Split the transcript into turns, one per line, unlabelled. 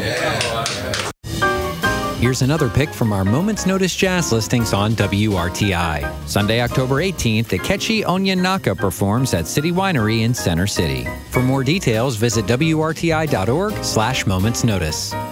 Here's another pick from our Moments Notice jazz listings on WRTI. Sunday, October 18th, Akechi Onyenaka performs at City Winery in Center City. For more details, visit WRTI.org/momentsnotice.